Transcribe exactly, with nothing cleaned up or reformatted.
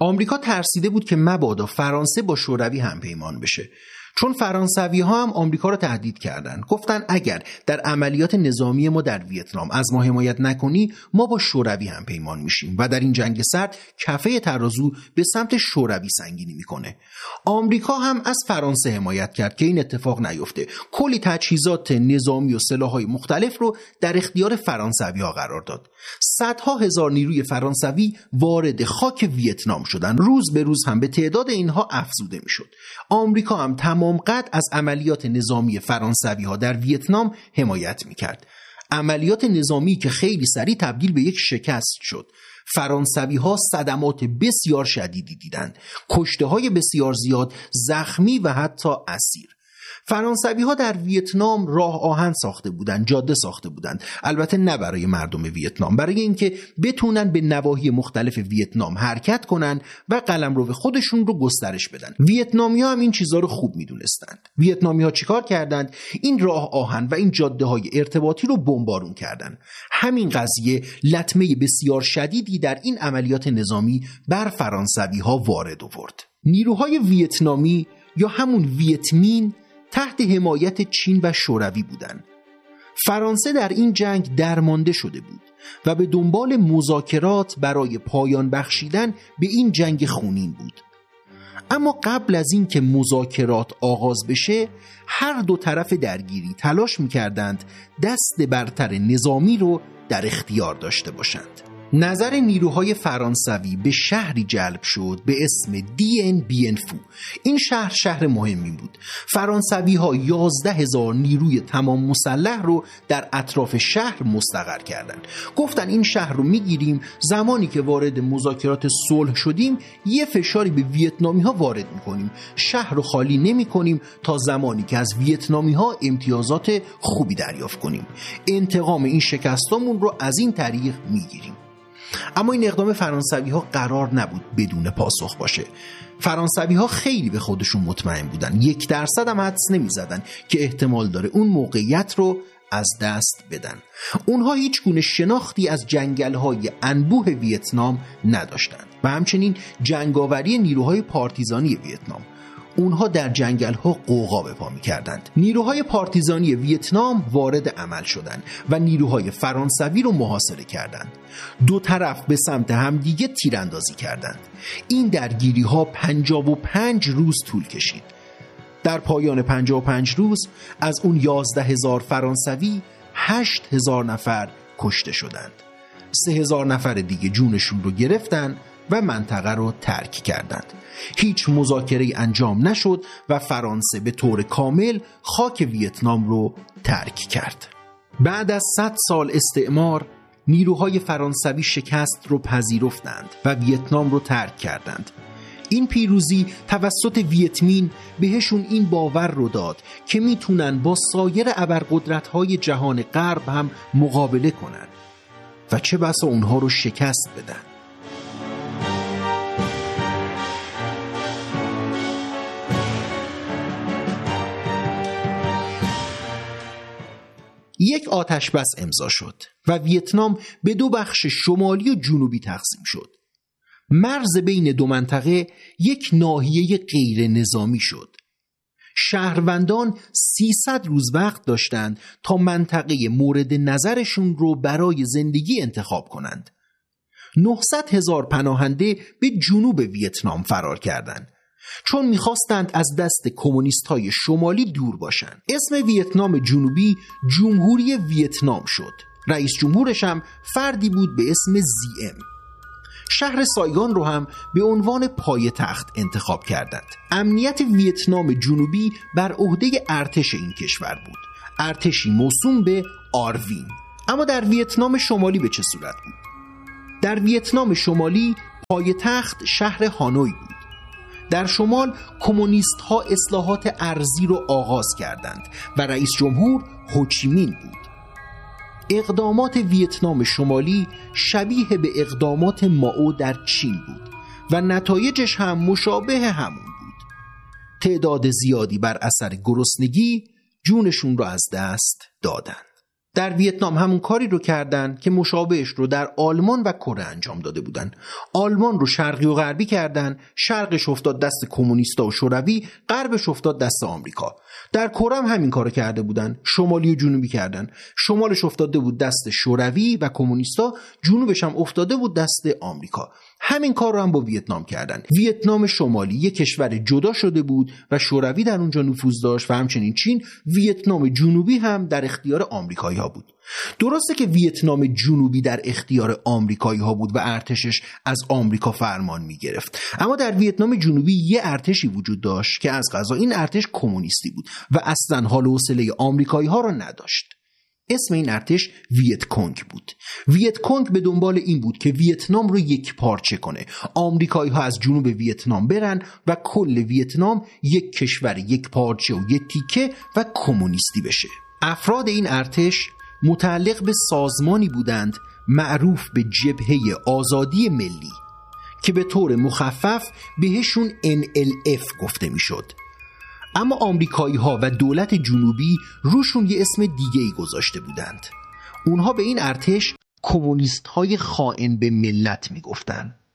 آمریکا ترسیده بود که مبادا فرانسه با شوروی همپیمان بشه، چون فرانسوی ها هم آمریکا را تهدید کردند. گفتن اگر در عملیات نظامی ما در ویتنام از ما حمایت نکنی ما با شوروی هم پیمان میشیم و در این جنگ سرد کفه ترازو به سمت شوروی سنگینی میکنه. آمریکا هم از فرانسه حمایت کرد که این اتفاق نیفته. کلی تجهیزات نظامی و سلاح‌های مختلف رو در اختیار فرانسوی ها قرار داد. صدها هزار نیروی فرانسوی وارد خاک ویتنام شدند. روز به روز هم به تعداد اینها افزوده میشد. آمریکا هم تمام قد از عملیات نظامی فرانسوی ها در ویتنام حمایت میکرد. عملیات نظامی که خیلی سریع تبدیل به یک شکست شد. فرانسوی ها صدمات بسیار شدیدی دیدند، کشته های بسیار زیاد، زخمی و حتی اسیر. فرانسوی ها در ویتنام راه آهن ساخته بودند، جاده ساخته بودند، البته نه برای مردم ویتنام، برای اینکه بتونن به نواحی مختلف ویتنام حرکت کنن و قلمرو خودشون رو گسترش بدن. ویتنامیا هم این چیزا رو خوب میدونستند. ویتنامیا چیکار کردند؟ این راه آهن و این جاده های ارتباطی رو بمبارون کردند. همین قضیه لطمه بسیار شدیدی در این عملیات نظامی بر فرانسوی ها وارد آورد. نیروهای ویتنامی یا همون ویتمین تحت حمایت چین و شوروی بودند. فرانسه در این جنگ درمانده شده بود و به دنبال مذاکرات برای پایان بخشیدن به این جنگ خونین بود. اما قبل از این که مذاکرات آغاز بشه، هر دو طرف درگیری تلاش می‌کردند دست برتر نظامی رو در اختیار داشته باشند. نظر نیروهای فرانسوی به شهری جلب شد به اسم دین بین فو. این شهر شهر مهمی بود. فرانسوی ها یازده هزار نیروی تمام مسلح رو در اطراف شهر مستقر کردند. گفتن این شهر رو میگیریم، زمانی که وارد مذاکرات صلح شدیم یه فشاری به ویتنامی ها وارد میکنیم، شهر رو خالی نمی کنیم تا زمانی که از ویتنامی ها امتیازات خوبی دریافت کنیم. انتقام این شکستامون رو از این طریق میگیریم. اما این اقدام فرانسوی ها قرار نبود بدون پاسخ باشه. فرانسوی ها خیلی به خودشون مطمئن بودن، یک درصد هم حدس نمی زدن که احتمال داره اون موقعیت رو از دست بدن. اونها هیچ گونه شناختی از جنگل های انبوه ویتنام نداشتند و همچنین جنگاوری نیروهای پارتیزانی ویتنام. اونها در جنگل ها قوقا به پا می کردند. نیروهای پارتیزانی ویتنام وارد عمل شدند و نیروهای فرانسوی رو محاصره کردند. دو طرف به سمت همدیگه تیراندازی کردند. این درگیری ها پنجاه و پنج روز طول کشید. در پایان پنجاه و پنج روز از اون یازده هزار فرانسوی هشت هزار نفر کشته شدند. سه هزار نفر دیگه جونشون رو گرفتن و منطقه رو ترک کردند. هیچ مذاکره انجام نشد و فرانسه به طور کامل خاک ویتنام رو ترک کرد. بعد از صد سال استعمار، نیروهای فرانسوی شکست رو پذیرفتند و ویتنام رو ترک کردند. این پیروزی توسط ویتمین بهشون این باور رو داد که میتونن با سایر ابرقدرت‌های جهان غرب هم مقابله کنن و چه بسا اونها رو شکست بدن. یک آتش بس امضا شد و ویتنام به دو بخش شمالی و جنوبی تقسیم شد. مرز بین دو منطقه یک ناحیه غیر نظامی شد. شهروندان سیصد روز وقت داشتند تا منطقه مورد نظرشون رو برای زندگی انتخاب کنند. نهصد هزار پناهنده به جنوب ویتنام فرار کردند، چون میخواستند از دست کمونیست‌های شمالی دور باشند. اسم ویتنام جنوبی جمهوری ویتنام شد. رئیس جمهورش هم فردی بود به اسم زی ام. شهر سایگان رو هم به عنوان پایتخت انتخاب کردند. امنیت ویتنام جنوبی بر عهده ارتش این کشور بود، ارتشی موسوم به آروین. اما در ویتنام شمالی به چه صورت بود؟ در ویتنام شمالی پایتخت شهر هانوی بود. در شمال کمونیست ها اصلاحات ارضی رو آغاز کردند و رئیس جمهور هوچیمین بود. اقدامات ویتنام شمالی شبیه به اقدامات مائو در چین بود و نتایجش هم مشابه همون بود. تعداد زیادی بر اثر گرسنگی جونشون رو از دست دادند. در ویتنام همون کاری رو کردن که مشابهش رو در آلمان و کره انجام داده بودن. آلمان رو شرقی و غربی کردن، شرقش افتاد دست کمونیستا و شوروی، غربش افتاد دست آمریکا. در کره هم همین کارو کرده بودن، شمالی و جنوبی کردن. شمالش افتاده بود دست شوروی و کمونیستا، جنوبش هم افتاده بود دست آمریکا. همین کار رو هم با ویتنام کردن. ویتنام شمالی یک کشور جدا شده بود و شوروی در اونجا نفوذ داشت و همچنین چین. ویتنام جنوبی هم در اختیار آمریکایی ها بود. درسته که ویتنام جنوبی در اختیار آمریکایی ها بود و ارتشش از آمریکا فرمان می گرفت، اما در ویتنام جنوبی یه ارتشی وجود داشت که از قضا این ارتش کمونیستی بود و اصلا حال و حوصله آمریکایی ها را نداشت. اسم این ارتش ویت کنگ بود. ویت کنگ به دنبال این بود که ویتنام رو یک پارچه کنه، آمریکایی ها از جنوب ویتنام برن و کل ویتنام یک کشور یک پارچه و یک تیکه و کمونیستی بشه. افراد این ارتش متعلق به سازمانی بودند معروف به جبهه آزادی ملی که به طور مخفف بهشون ان ال اف گفته میشد. اما آمریکایی ها و دولت جنوبی روشون یه اسم دیگه ای گذاشته بودند. اونها به این ارتش کمونیست های خائن به ملت میگفتن.